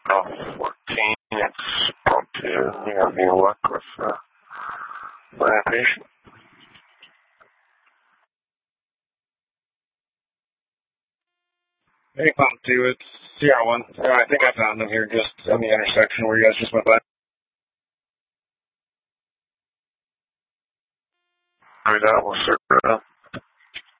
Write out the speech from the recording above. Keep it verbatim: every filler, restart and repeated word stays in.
Oh, fourteen, it's probably, you know, being luck with, uh, navigation. Hey, Pump two, it's Sierra one. Uh, I think I found them here just on the intersection where you guys just went by. I mean, that was super.